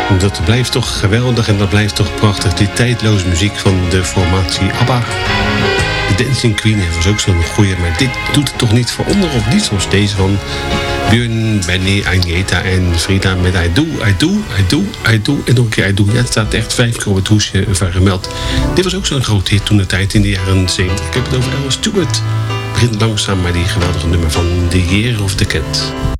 Dat blijft toch geweldig en dat blijft toch prachtig. Die tijdloze muziek van de formatie ABBA. De Dancing Queen was ook zo'n goeie, maar dit doet het toch niet voor onder of niet zoals deze van Björn, Benny, Agneta en Frida met I Do, I Do, I Do, I Do en nog een keer I Do. Ja, het staat echt 5 keer op het hoesje vermeld. Dit was ook zo'n groot hit toen de tijd in de jaren 70. Ik heb het over Alice Stewart. Het begint langzaam maar die geweldige nummer van The Year of the Cat.